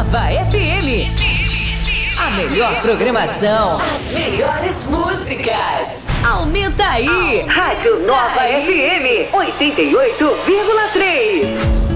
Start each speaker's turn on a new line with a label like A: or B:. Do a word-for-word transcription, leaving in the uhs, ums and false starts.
A: Nova F M. A melhor programação, as melhores músicas. Aumenta aí. Rádio Nova F M oitenta e oito vírgula três.